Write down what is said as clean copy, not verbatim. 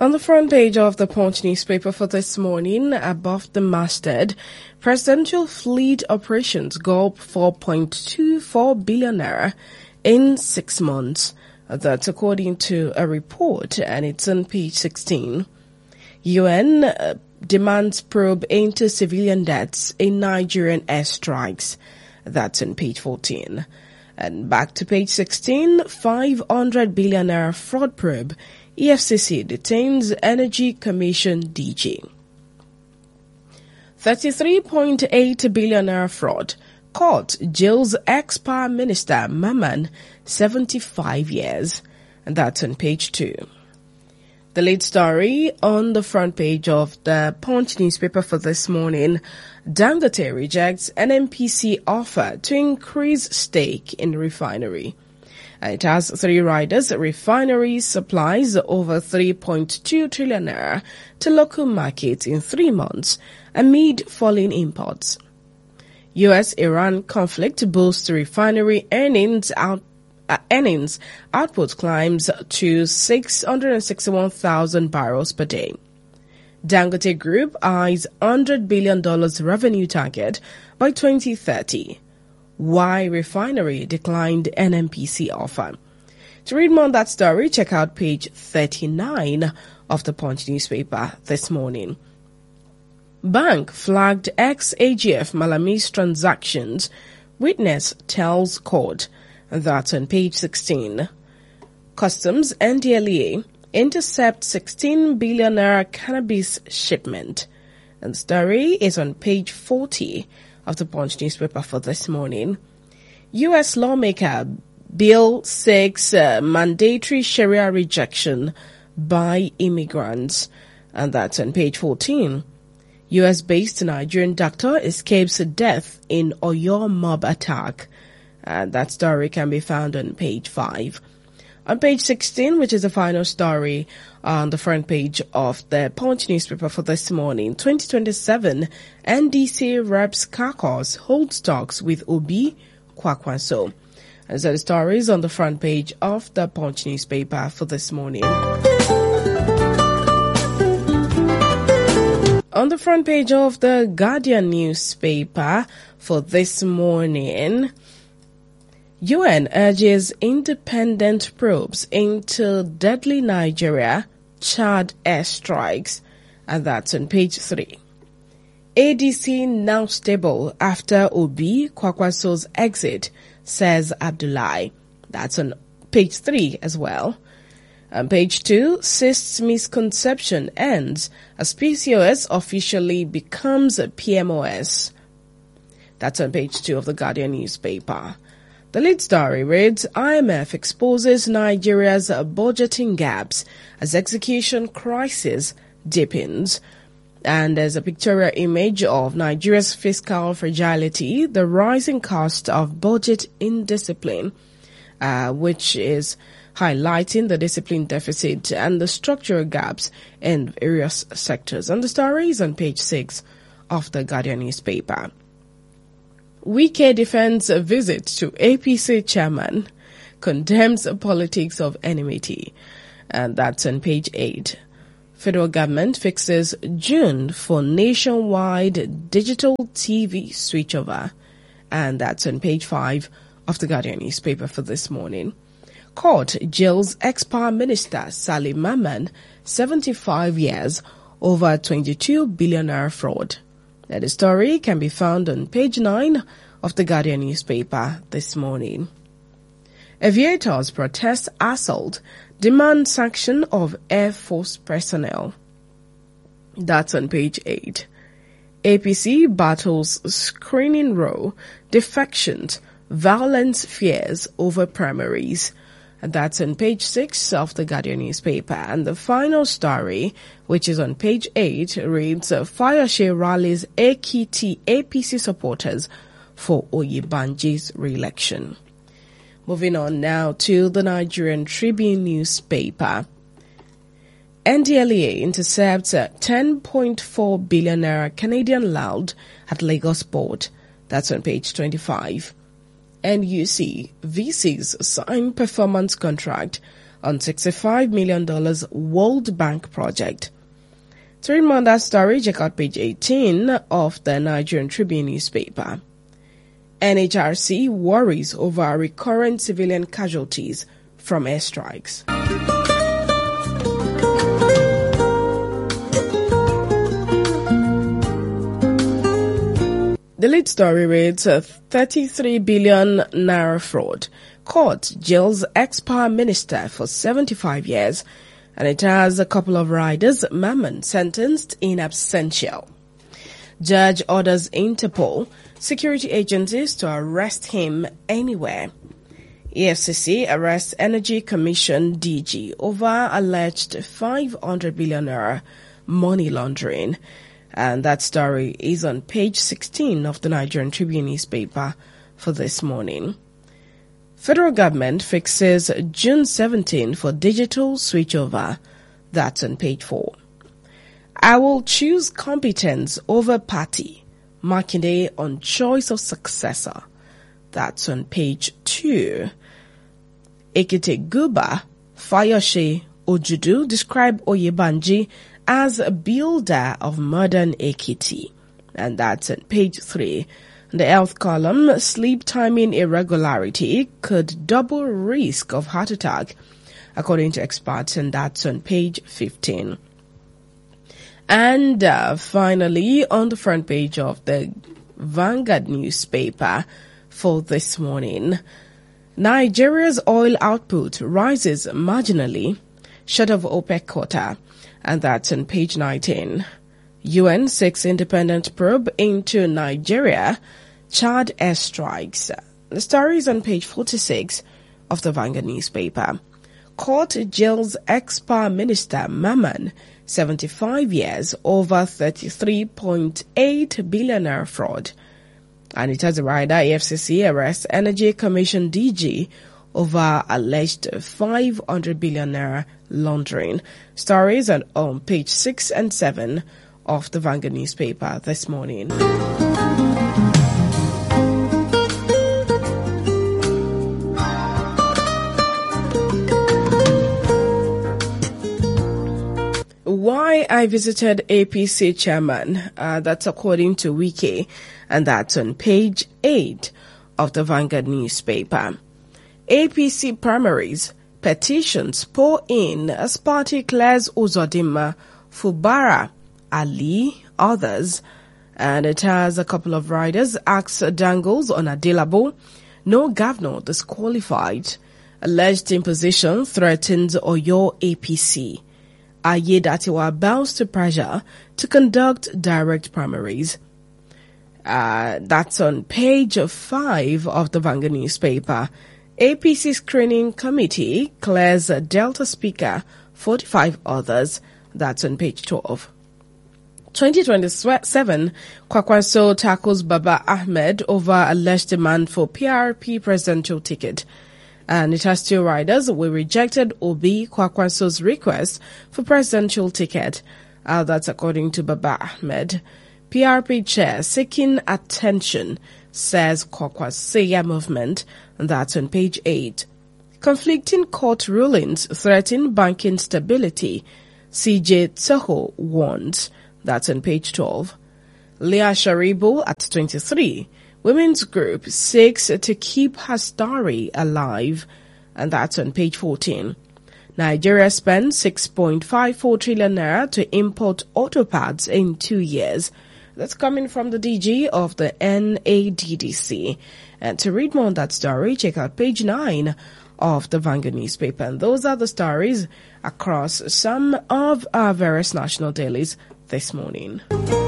On the front page of the Punch newspaper for this morning, above the masthead, presidential fleet operations gulp 4.24 billion naira in 6 months. That's according to a report, and it's on page 16. UN demands probe into civilian deaths in Nigerian airstrikes. That's on page 14. And back to page 16, 500 billion naira fraud probe. EFCC detains Energy Commission DG. 33.8 billion naira fraud. Court jails ex-power minister Maman 75 years. And that's on page 2. The lead story on the front page of the Punch newspaper for this morning, Dangote rejects NNPC offer to increase stake in refinery. It has 3 riders. Refinery supplies over 3.2 trillion naira to local markets in 3 months amid falling imports. U.S.-Iran conflict boosts refinery earnings. Output climbs to 661,000 barrels per day. Dangote Group eyes $100 billion revenue target by 2030. Why refinery declined NNPC offer. To read more on that story, check out page 39 of the Punch newspaper this morning. Bank flagged ex-AGF Malamis transactions. Witness tells court. That's on page 16. Customs NDLEA intercept 16 billion naira cannabis shipment. And the story is on page 40 of the Punch newspaper for this morning. U.S. lawmaker bill seeks mandatory Sharia rejection by immigrants. And that's on page 14. U.S.-based Nigerian doctor escapes death in Oyo mob attack. And that story can be found on page 5. On page 16, which is the final story on the front page of the Punch newspaper for this morning, 2027 NDC Reps Caucus holds talks with Obi Kwakwanso. And so the story is on the front page of the Punch newspaper for this morning. On the front page of the Guardian newspaper for this morning, UN urges independent probes into deadly Nigeria-Chad airstrikes, and that's on page 3. ADC now stable after Obi Kwakwanso's exit, says Abdullahi. That's on page 3 as well. On page 2, cysts misconception ends as PCOS officially becomes a PMOS. That's on page 2 of the Guardian newspaper. The lead story reads, IMF exposes Nigeria's budgeting gaps as execution crisis deepens. And there's a pictorial image of Nigeria's fiscal fragility, the rising cost of budget indiscipline, which is highlighting the discipline deficit and the structural gaps in various sectors. And the story is on page 6 of the Guardian newspaper. Wike defends a visit to APC chairman, condemns politics of enmity. And that's on page 8. Federal government fixes June for nationwide digital TV switchover. And that's on page 5 of the Guardian newspaper for this morning. Court jails ex-power minister Salim Maman 75 years over 22 billion naira fraud. The story can be found on page 9 of the Guardian newspaper this morning. Aviators protest assault, demand sanction of Air Force personnel. That's on page 8. APC battles screening row, defections, violence fears over primaries. And that's on page 6 of the Guardian newspaper. And the final story, which is on page 8, reads, Fayose rallies AKT APC supporters for Oyebanji's re-election. Moving on now to the Nigerian Tribune newspaper. NDLEA intercepts 10.4 billion naira Canadian loud at Lagos Port. That's on page 25. NUC VCs sign performance contract on $65 million World Bank project. To read more on that story, check out page 18 of the Nigerian Tribune newspaper. NHRC worries over recurrent civilian casualties from airstrikes. The lead story reads, 33 billion naira fraud. Court jails ex-power minister for 75 years. And it has a couple of riders, Mammon, sentenced in absentia. Judge orders Interpol security agencies to arrest him anywhere. EFCC arrests Energy Commission DG over alleged 500 billion naira money laundering. And that story is on page 16 of the Nigerian Tribune newspaper for this morning. Federal government fixes June 17 for digital switchover. That's on page 4. I will choose competence over party. Makinde on choice of successor. That's on page 2. Ekiti Guba, Fayoshe Ojudu describe Oyebanji as a builder of modern Ekiti. And that's on page 3. The health column, sleep timing irregularity could double risk of heart attack, according to experts, and that's on page 15. And finally, on the front page of the Vanguard newspaper for this morning, Nigeria's oil output rises marginally short of OPEC quota, and that's on page 19. UN seeks independent probe into Nigeria, Chad airstrikes. The story is on page 46 of the Vanguard newspaper. Court jails ex-power minister Mammon, 75 years, over 33.8 billion naira fraud. And it has a rider, EFCC arrests Energy Commission DG over alleged 500 billion naira laundering. Stories are on page 6 and 7 of the Vanguard newspaper this morning. Why I visited APC chairman, that's according to Wiki, and that's on page 8 of the Vanguard newspaper. APC primaries, petitions pour in as party clears Uzodinma, Fubara, Ali, others, and it has a couple of riders. Axe dangles on Adilabo, no governor disqualified. Alleged imposition threatens Oyo APC. Ayedatiwa bows to pressure to conduct direct primaries. That's on page 5 of the Vanguard newspaper. APC screening committee clears Delta speaker, 45 others. That's on page 12. 2027, Kwakwanso tackles Baba Ahmed over alleged demand for PRP presidential ticket. And it has 2 riders. We rejected Obi Kwakwanso's request for presidential ticket. That's according to Baba Ahmed. PRP chair seeking attention, says Kwakwaseya movement. And that's on page 8. Conflicting court rulings threaten banking stability. CJ Tsoho warns. That's on page 12. Leah Sharibu at 23. Women's group seeks to keep her story alive. And that's on page 14. Nigeria spends 6.54 trillion naira to import auto parts in 2 years. That's coming from the DG of the NADDC. And to read more on that story, check out page 9 of the Vanguard newspaper. And those are the stories across some of our various national dailies this morning.